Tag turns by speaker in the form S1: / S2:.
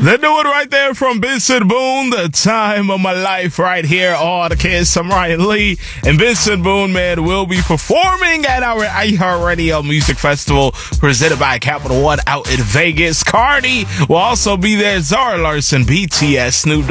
S1: The new one right there from Vincent Boone, The Time of My Life, right here on the Kiss. I'm Ryan Lee, and Vincent Boone, man, will be performing at our iHeartRadio Music Festival presented by Capital One out in Vegas. Cardi will also be there, Zara Larsson, BTS, Snoop Dogg.